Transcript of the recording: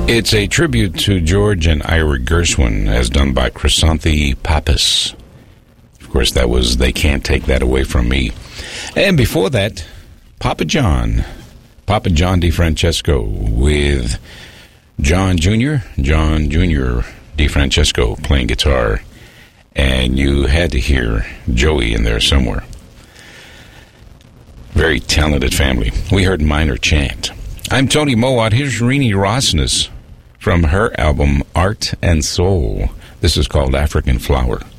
It's a tribute to George and Ira Gershwin, as done by Chrysanthi Pappas. Of course, that was They Can't Take That Away From Me. And before that, Papa John DeFrancesco with John Jr. DeFrancesco playing guitar. And you had to hear Joey in there somewhere. Very talented family. We heard Minor Chant. I'm Tony Mowat. Here's Rini Rosnes from her album Art and Soul. This is called African Flower.